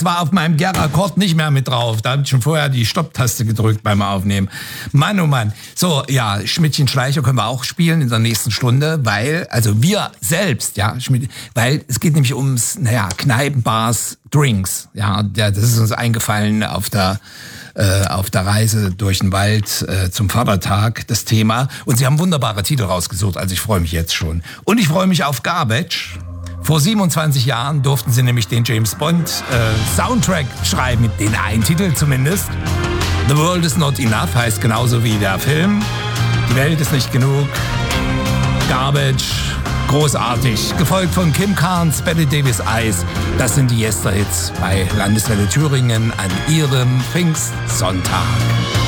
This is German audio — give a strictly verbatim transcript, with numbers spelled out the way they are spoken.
war auf meinem Gerakkord nicht mehr mit drauf. Da habe ich schon vorher die Stopptaste gedrückt beim Aufnehmen. Mann, oh Mann. So, ja, Schmidtchen Schleicher können wir auch spielen in der nächsten Stunde, weil, also wir selbst, ja, Schmidt, weil es geht nämlich ums, naja, Kneipen, Bars, Drinks. Ja, das ist uns eingefallen auf der äh, auf der Reise durch den Wald äh, zum Vatertag, das Thema. Und sie haben wunderbare Titel rausgesucht, also ich freue mich jetzt schon. Und ich freue mich auf Garbage. Vor siebenundzwanzig Jahren durften sie nämlich den James Bond äh, Soundtrack schreiben, den einen Titel zumindest. The World is Not Enough heißt genauso wie der Film. Die Welt ist nicht genug. Garbage, großartig. Gefolgt von Kim Carnes, Betty Davis Eyes. Das sind die Yester-Hits bei Landeswelle Thüringen an ihrem Pfingstsonntag.